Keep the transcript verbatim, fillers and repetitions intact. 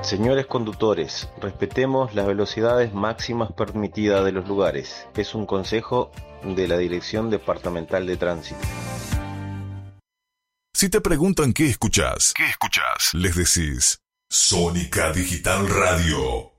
Señores conductores, respetemos las velocidades máximas permitidas de los lugares. Es un consejo de la Dirección Departamental de Tránsito. Si te preguntan qué escuchás, ¿qué escuchás? Les decís Sónica Digital Radio.